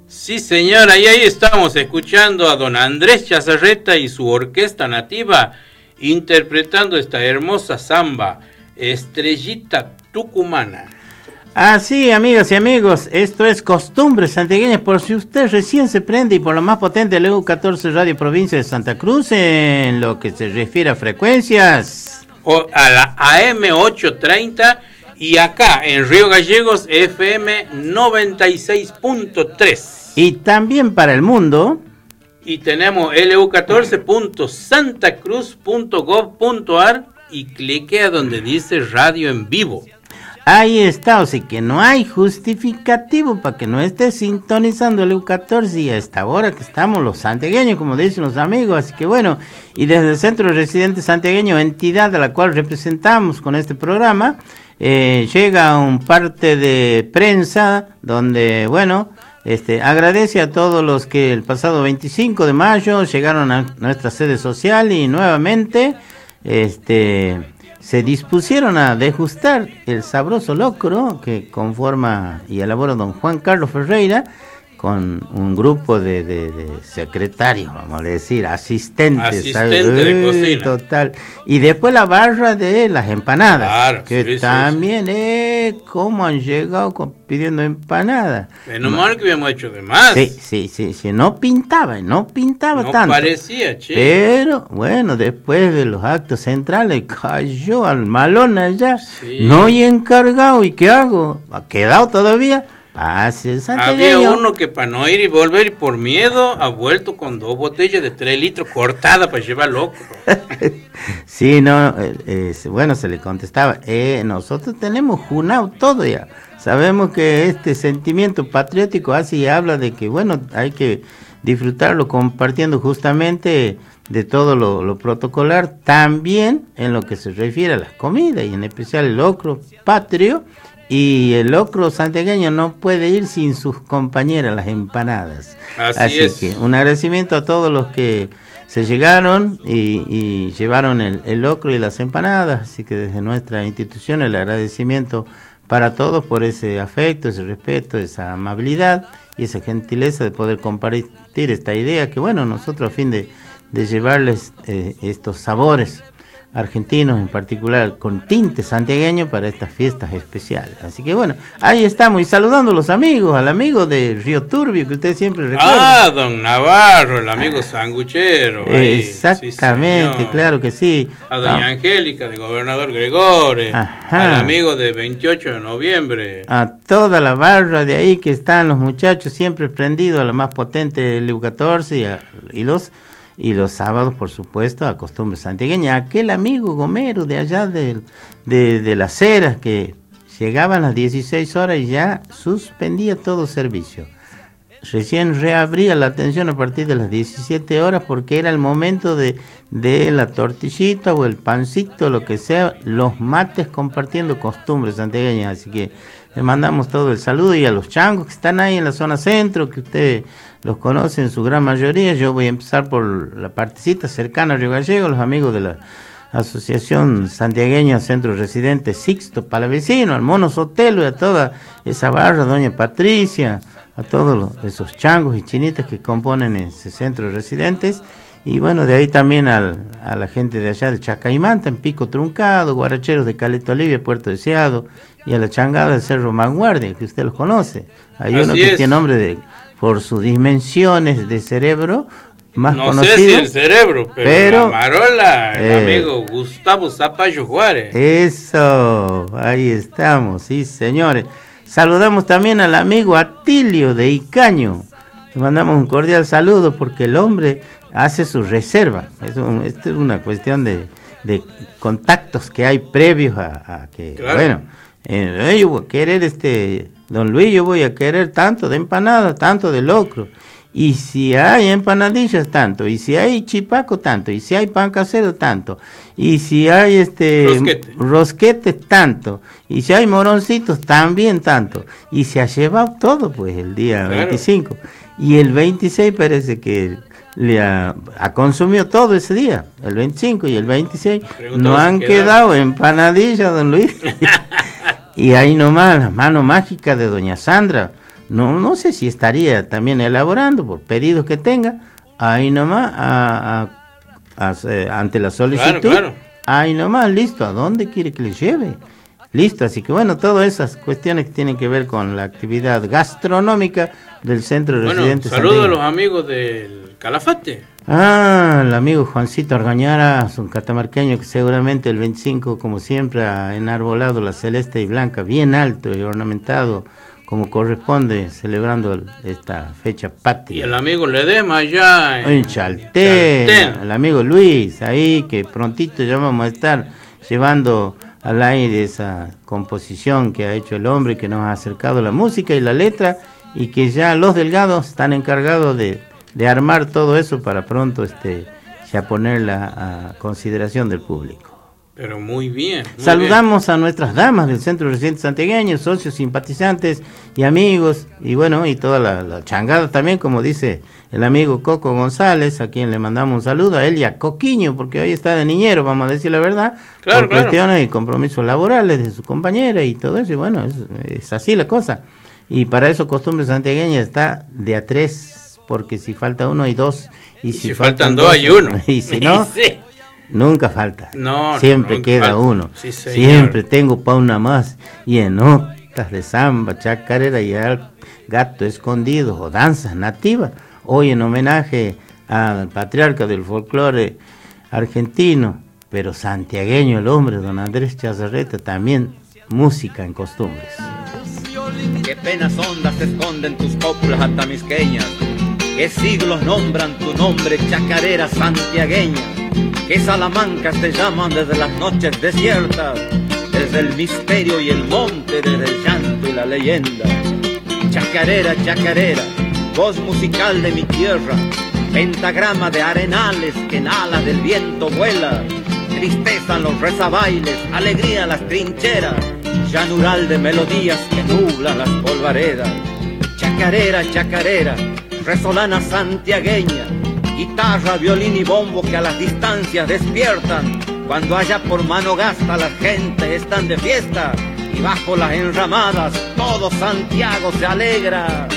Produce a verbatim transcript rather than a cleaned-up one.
Sí, señora, y ahí estamos escuchando a don Andrés Chazarreta y su orquesta nativa interpretando esta hermosa samba, Estrellita Tucumana. Así, amigas y amigos, esto es Costumbres Santiagueñas, por si usted recién se prende y por lo más potente del E U catorce Radio Provincia de Santa Cruz en lo que se refiere a frecuencias. O a la A M ochocientos treinta y acá en Río Gallegos F M noventa y seis punto tres. Y también para el mundo. Y tenemos L U catorce punto santa cruz punto gov punto a r y clique a donde dice radio en vivo. Ahí está, o sea que no hay justificativo para que no esté sintonizando el E U catorce y a esta hora que estamos los santiagueños, como dicen los amigos. Así que bueno, y desde el Centro Residente Santiagueño, entidad a la cual representamos con este programa, eh, llega un parte de prensa donde, bueno, este agradece a todos los que el pasado veinticinco de mayo llegaron a nuestra sede social y nuevamente, este... se dispusieron a degustar el sabroso locro que conforma y elabora don Juan Carlos Ferreira con un grupo de, de, de secretarios, vamos a decir, asistentes, asistente de cocina. Total. Y después la barra de las empanadas, claro, que sí, también, sí, sí. eh, cómo han llegado con, pidiendo empanadas. Menos mal que habíamos hecho de más. Sí, sí, sí, sí, no pintaba, no pintaba no tanto. No parecía, che. Pero, bueno, después de los actos centrales, cayó al malón allá, sí. No hay encargado, ¿y qué hago? ¿Ha quedado todavía? Pase, había uno que para no ir y volver y por miedo ha vuelto con dos botellas de tres litros cortadas para llevar loco. Sí, no, eh, eh, bueno, se le contestaba, eh, nosotros tenemos junado todo ya. Sabemos que este sentimiento patriótico así habla de que, bueno, hay que disfrutarlo compartiendo justamente de todo lo, lo protocolar, también en lo que se refiere a las comidas y en especial el locro patrio. Y el locro santiagueño no puede ir sin sus compañeras, las empanadas. Así, Así es. que un agradecimiento a todos los que se llegaron y, y llevaron el, el locro y las empanadas. Así que desde nuestra institución el agradecimiento para todos por ese afecto, ese respeto, esa amabilidad y esa gentileza de poder compartir esta idea que, bueno, nosotros a fin de, de llevarles eh, estos sabores argentinos, en particular con tinte santiagueño para estas fiestas especiales. Así que bueno, ahí estamos y saludando a los amigos, al amigo de Río Turbio que usted siempre recuerda. Ah, don Navarro, el amigo sanguchero. Ahí. Exactamente, sí, claro que sí. A doña ah. Angélica, de Gobernador Gregores. Ajá. Al amigo de veintiocho de noviembre. A toda la barra de ahí que están los muchachos siempre prendidos a la más potente del E U catorce y, a, y los... Y los sábados, por supuesto, a Costumbres Santiagueñas. Aquel amigo gomero de allá de, de, de las Heras que llegaban a las dieciséis horas y ya suspendía todo servicio. Recién reabría la atención a partir de las diecisiete horas porque era el momento de, de la tortillita o el pancito, lo que sea, los mates compartiendo Costumbres Santiagueñas. Así que le mandamos todo el saludo y a los changos que están ahí en la zona centro, que usted los conoce en su gran mayoría. Yo voy a empezar por la partecita cercana a Río Gallegos, los amigos de la Asociación Santiagueña Centro Residente Sixto Palavecino, al Mono Sotelo y a toda esa barra, doña Patricia, a todos los, esos changos y chinitas que componen ese centro de residentes. Y bueno, de ahí también al, a la gente de allá de Chacaimanta, en Pico Truncado, guaracheros de Caleta Olivia, Puerto Deseado, y a la changada del Cerro Vanguardia, que usted los conoce. Hay Así uno que es. tiene nombre de, por sus dimensiones de cerebro, más no conocido. No sé si el cerebro, pero, pero la marola, el eh, amigo Gustavo Zapallo Juárez. Eso, ahí estamos, sí señores. Saludamos también al amigo Atilio de Icaño. Le mandamos un cordial saludo porque el hombre hace su reserva. Es un, esto es una cuestión de, de contactos que hay previos a, a que, claro. Bueno, eh, yo voy a querer, este, don Luis, yo voy a querer tanto de empanada, tanto de locro. Y si hay empanadillas, tanto. Y si hay chipaco, tanto. Y si hay pan casero, tanto. Y si hay este Rosquete. rosquetes, tanto. Y si hay moroncitos, también tanto. Y se ha llevado todo, pues, el día claro. veinticinco. Y el veintiséis parece que le ha, ha consumido todo ese día. El veinticinco y el veintiséis no han quedado empanadillas, don Luis. Y ahí nomás, las manos mágicas de doña Sandra, no, no sé si estaría también elaborando por pedidos que tenga, ahí nomás, a, a, a, a, ante la solicitud, claro, claro. ahí nomás, listo, ¿a dónde quiere que le lleve? Listo, así que bueno, todas esas cuestiones que tienen que ver con la actividad gastronómica del Centro de bueno, Residentes. Saludos a los amigos del Calafate. Ah, el amigo Juancito Argañara, un catamarqueño que seguramente el veinticinco, como siempre, ha enarbolado la celeste y blanca, bien alto y ornamentado, como corresponde, celebrando esta fecha patria. Y el amigo Ledema allá en, en Chaltén, Chaltén, el amigo Luis, ahí que prontito ya vamos a estar llevando al aire esa composición que ha hecho el hombre, que nos ha acercado la música y la letra, y que ya los Delgados están encargados de, de armar todo eso para pronto este ya ponerla a consideración del público. Pero muy bien. Muy Saludamos bien. a nuestras damas del Centro de Residentes Santiagueños, socios, simpatizantes y amigos, y bueno, y toda la, la changada también, como dice el amigo Coco González, a quien le mandamos un saludo, a él y a Coquiño, porque hoy está de niñero, vamos a decir la verdad, claro, por claro. cuestiones y compromisos laborales de su compañera y todo eso, y bueno, es, es así la cosa. Y para eso Costumbre Santiagueña está de a tres, porque si falta uno hay dos, y, y si, si faltan, faltan dos hay uno, y si no... sí. Nunca falta, no, siempre nunca queda falta. uno, sí, siempre tengo pa' una más, y en notas de samba, chacarera y al gato escondido, o danzas nativas, hoy en homenaje al patriarca del folclore argentino, pero santiagueño el hombre, don Andrés Chazarreta, también música en costumbres. Qué penas hondas esconden tus cópulas atamisqueñas, qué siglos nombran tu nombre, chacarera santiagueña. Que Salamancas te llaman desde las noches desiertas, desde el misterio y el monte, desde el llanto y la leyenda. Chacarera, chacarera, voz musical de mi tierra, pentagrama de arenales que en alas del viento vuela, tristeza en los rezabailes, alegría en las trincheras, llanural de melodías que nublan las polvaredas. Chacarera, chacarera, resolana santiagueña, guitarra, violín y bombo que a las distancias despiertan, cuando allá por Manogasta las gentes están de fiesta, y bajo las enramadas todo Santiago se alegra.